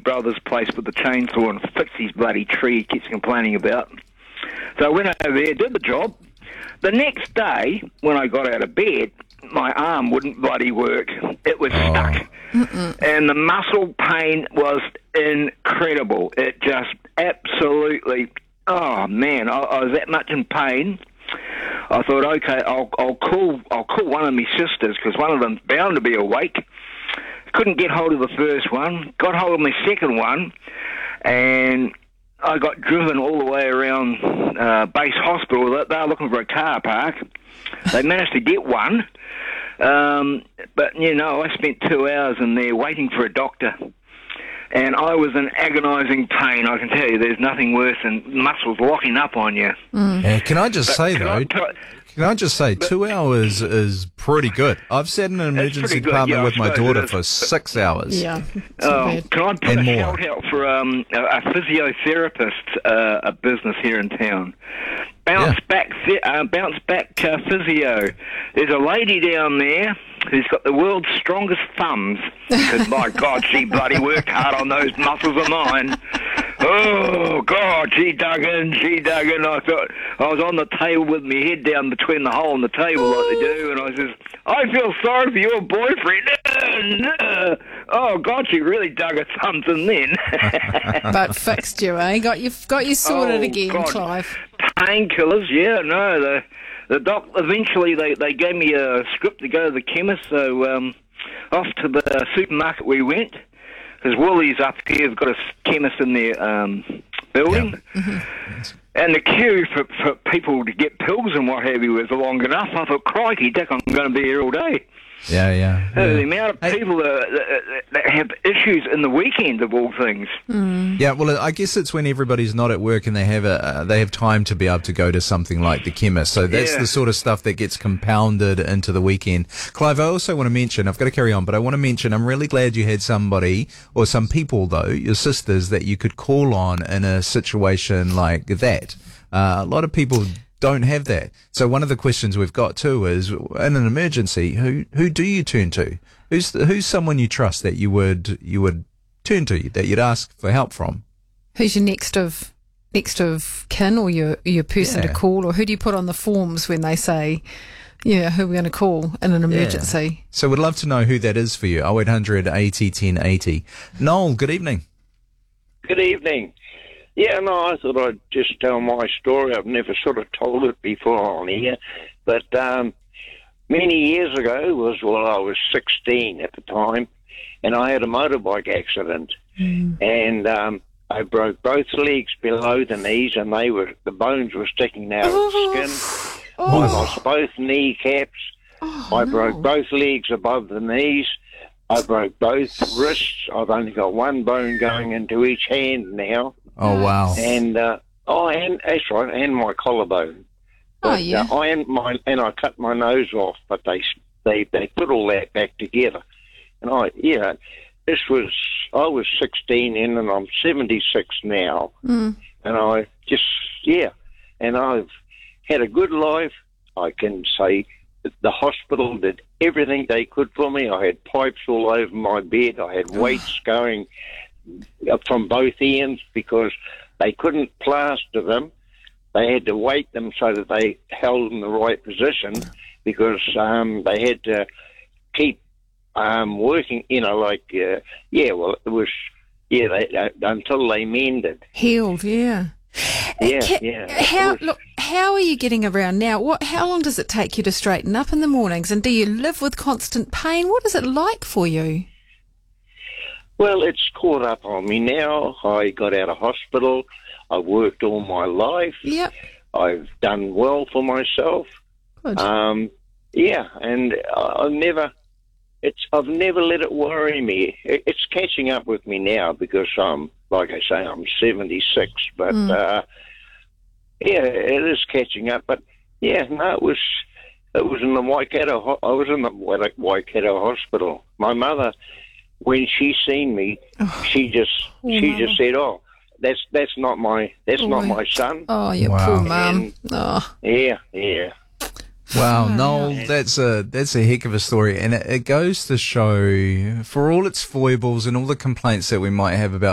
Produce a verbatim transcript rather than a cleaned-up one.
brother's place with the chainsaw and fix his bloody tree he keeps complaining about. So I went over there, did the job. The next day, when I got out of bed, my arm wouldn't bloody work. It was Oh. stuck. Mm-mm. And the muscle pain was incredible. It just absolutely, oh man, I, I was that much in pain. I thought, okay, I'll, I'll call I'll call one of my sisters, because one of them's bound to be awake. Couldn't get hold of the first one, got hold of my second one, and I got driven all the way around uh, base hospital. They were looking for a car park. They managed to get one, um, but, you know, I spent two hours in there waiting for a doctor. And I was in agonising pain. I can tell you, there's nothing worse than muscles locking up on you. Yeah, can I just But say, can though, I try- can I just say, two hours is pretty good. I've sat in an emergency pretty good, department yeah, I with my suppose daughter it is. for six hours. Yeah. It's Oh, not bad. can I put And a more. shout out for um, a, a physiotherapist, uh, a business here in town? Bounce Yeah. back, phy- uh, bounce back uh, physio. There's a lady down there who's got the world's strongest thumbs. Because my God, she bloody worked hard on those muscles of mine. Oh God, she dug in, she dug in. I thought I was on the table with my head down between the hole in the table like they do, and I says, "I feel sorry for your boyfriend." Oh God, she really dug her thumbs in then. But fixed you, eh? Got you, got you sorted Oh, again, God. Clive. Painkillers, yeah, no. The the doc eventually they, they gave me a script to go to the chemist, so um, off to the supermarket we went. Because Woolies up here have got a chemist in their um, building. And the queue for, for people to get pills and what have you was long enough. I thought, crikey, Dick, I'm going to be here all day. Yeah, yeah. Uh, the yeah. amount of Hey- people that, that, that have issues in the weekend, of all things. Yeah, well, I guess it's when everybody's not at work and they have a uh, they have time to be able to go to something like the chemist. So that's Yeah. the sort of stuff that gets compounded into the weekend. Clive, I also want to mention, I've got to carry on, but I want to mention, I'm really glad you had somebody, or some people though, your sisters, that you could call on in a situation like that. Uh, a lot of people don't have that. So one of the questions we've got too is, in an emergency, who who do you turn to? Who's who's someone you trust that you would you would turn to, that you'd ask for help from? Who's your next of next of kin, or your your person Yeah. to call, or who do you put on the forms when they say, yeah, who are we going to call in an emergency? So we'd love to know who that is for you. oh eight hundred eighty ten eighty. Noel, good evening. Good evening. Yeah, no, I thought I'd just tell my story. I've never sort of told it before on here. But um, many years ago, was well, I was sixteen at the time, and I had a motorbike accident. And um, I broke both legs below the knees, and they were the bones were sticking out of the skin. I lost both kneecaps. I broke both legs above the knees. I broke both wrists. I've only got one bone going into each hand now. Oh, wow. And uh, oh, and that's right, and my collarbone. Oh, But, yeah. Uh, I and my and I cut my nose off, but they they they put all that back together. And I yeah, this was I was sixteen then, and I'm seventy-six now. Mm. And I just yeah, and I've had a good life. I can say that the hospital did everything they could for me. I had pipes all over my bed. I had weights going up from both ends because they couldn't plaster them. They had to weight them so that they held in the right position because um, they had to keep um, working, you know, like, uh, yeah, well, it was, yeah, they, uh, until they mended. Healed, yeah. Yeah, Ca- yeah. How It was- look? How are you getting around now? What? How long does it take you to straighten up in the mornings? And do you live with constant pain? What is it like for you? Well, it's caught up on me now. I got out of hospital. I worked all my life. Yep. I've done well for myself. Good. Um, yeah, and I- I've never, it's I've never let it worry me. It, it's catching up with me now because I'm, like I say, I'm seventy-six. But Mm. uh, yeah, it is catching up. But yeah, no, it was, it was in the Waikato. ho- I was in the Wai- Waikato hospital. My mother, when she seen me, she just, Oh, she mother. just said, "Oh, that's that's not my, that's Oh, not my- my son." Oh, you Wow. poor mum. And- Oh, Yeah, yeah. Wow, Oh, Noel, yeah. that's a that's a heck of a story, and it, it goes to show, for all its foibles and all the complaints that we might have about